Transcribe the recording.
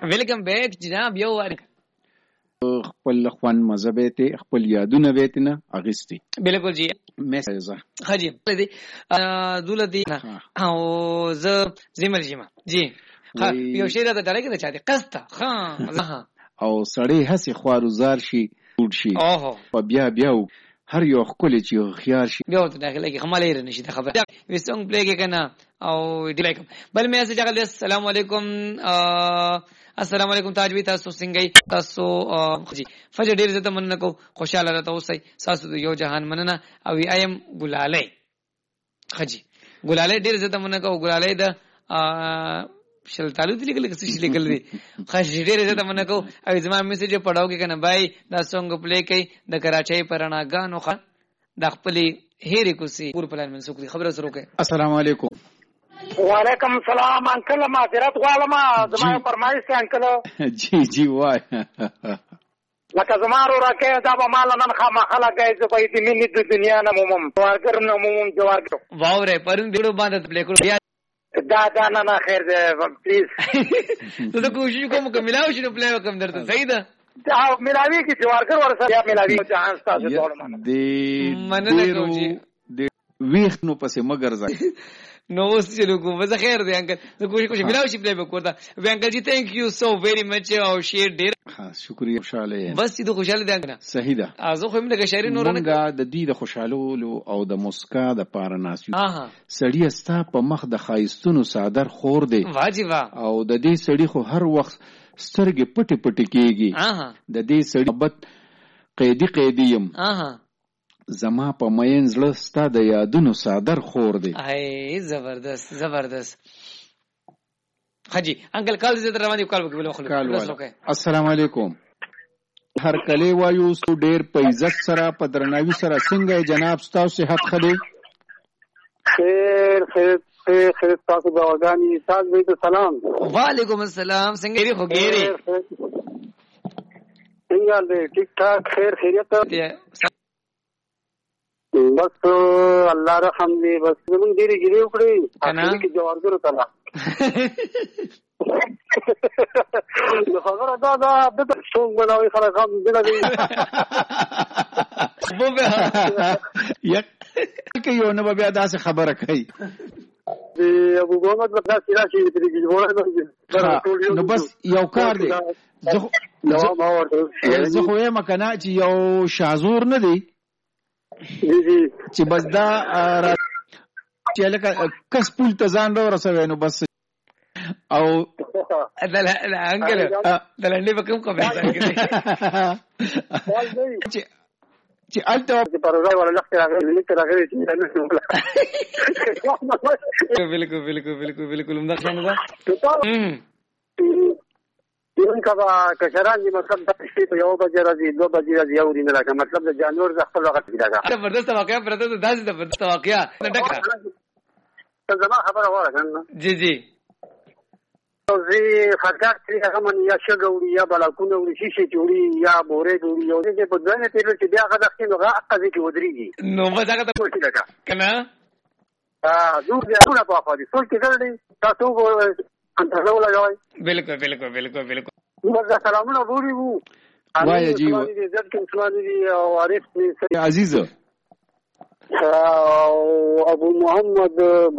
ویلکم بیک جناب. یو وار خپل خوان مذهب ته خپل یادونه به نه اغستی. بالکل جی میسه حاجی دې دولتي او زمر جما جی ها یو شی راته ډالۍ کې چاته قسطه ها او سړی هسي خوارزار شي ټول شي او بیا هر یو خپل چې خيار شي بیا ته داخله کې خمالې رنه شي خبر وسنګ پلی کې کنه او ډیلیکم بل مې اسه جګل السلام علیکم السلام علیکم تاجوی تاسو څنګه تاسو جی فجر ډیر زته مننه کو خوشاله راته اوسئ تاسو یو جهان مننه او ایم ګلاله خجی ګلاله ډیر زته مننه کو ګلاله د شل تعالو دې لیکل څه لیکل دي خجی ډیر زته مننه کو او زما میسج پڑھاو کې کنه بای دا څنګه پلی کوي د کراچۍ پرناګانو خ د خپل هېری کوسي پور پلان منسوخ دي خبره سره کوي. السلام علیکم. وعلیکم السلام انکل معذرت غواړم زما فرمایش ته انکل جی وای لکه زما رو راکې دا به مال نن خامخاله کوي چې په دې ملي د دنیا نه مومم ورګر نه مومم جوار واوره پرون ډیرو باندې پلی کړو دا نه خیر دې پلیز ته کوشش کوم چې ملاوي شنو پلی وکم درته صحیح ده دا ملاوي کې جوارګر ورسره یا ملاوي جهان تاسو ټول مننه کوم دې ویخ نو پسې مگر ځای نو اوس چلو کو وځه خیر دی انکل زه کوشش ملاوي شي پلی وکړم انکل جی ثانک یو سو ویری مچ او شیر ډیر ها شکریا خوشاله بس دې خوشاله دي انکل صحیح ده ازو خو موږ شهري نور نه د دې د خوشالولو او د مسکا د پارناسیو سړی استا په مخ د خایستونو صادر خور دی واجب او د دې سړی خو هر وخت سترګې پټي کېږي د دې سړی محبت قیدیم زما په مین زړه ستا د یادونو صادر خور دی. ای زبردست حاجی انکل کال دې تر باندې کال وکړو. السلام علیکم. هر کله وایو ستو ډیر په عزت سره په درناوي سره څنګه جناب تاسو صحت خدي خیر تاسو د اورګانی تاسو ته سلام. وعلیکم السلام څنګه یې خوګيري څنګه دې ټیک ټاک خیر خیریت بس الله رحم دې بس موږ ډېرې ګریو کړې اخر کې جوارګر وکړه نو خبره دا د څنګه بناوي خلک هم دې بو به یک کې یو نه بیا داسې خبره کوي ابو محمد دا سیرا شي دې نو بس یو کار دی زه خو یې مکنه چې یو شازور نه دی چې بس دا چې لکه کس پول ته ځان ورسوي نو بس او انګل دلنډي په کوم کومه چې الته په راځي ولا لخت راغلي چې بالکل مدخنه ده یوه کبا کشران دي مطلب د شپې په 1 بجې راځي 2 بجې راځي او دینه لکه مطلب د جانور د خپل وخت دی راځه زبردست واقعیا پرته داسې زبردست واقعیا ډکه زما خبره وره کنه جی زه خاطر چې هغه من یا شګوري یا بلاکونه وري شي جوړي یا بورې جوړي یو دې په ځای ته چې بیا هغه دغه نو هغه کې ودرېږي نو مزه ته کوشش وکړه کنه دور دې ټول په افادي څو کې ګرځي تاسو انتظار لګوي بالکل موږ سلامونه ووري وو وای جی عزت کې اسلام دي او عارف عزیز ابو محمد